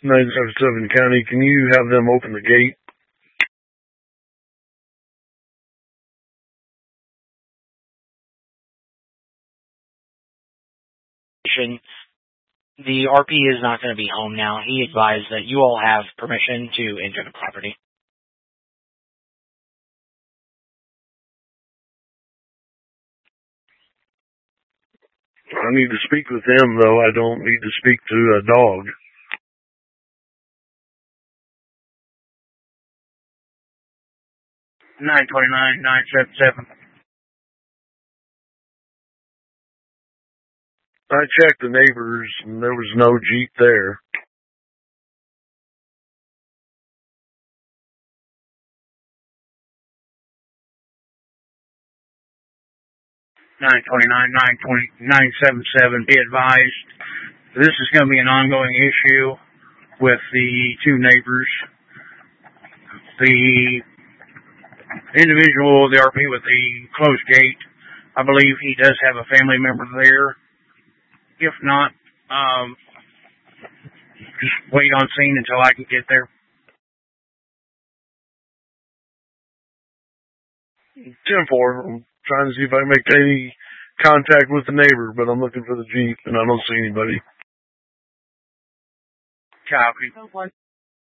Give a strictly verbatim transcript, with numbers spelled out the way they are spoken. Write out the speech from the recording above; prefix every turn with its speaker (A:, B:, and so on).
A: nine seven seven County, can you have them open the gate?
B: The R P is not going to be home now. He advised that you all have permission to enter the property.
A: I need to speak with him, though. I don't need to speak to a dog.
C: nine twenty-nine, nine seven seven.
A: I checked the neighbors, and there was no Jeep there.
C: nine twenty-nine, nine twenty, nine seven seven, be advised, this is going to be an ongoing issue with the two neighbors. The individual, the R P with the closed gate, I believe he does have a family member there. If not, um, just wait on scene until I can get there.
A: ten four, I'm trying to see if I can make any contact with the neighbor, but I'm looking for the Jeep, and I don't see anybody.
C: Copy.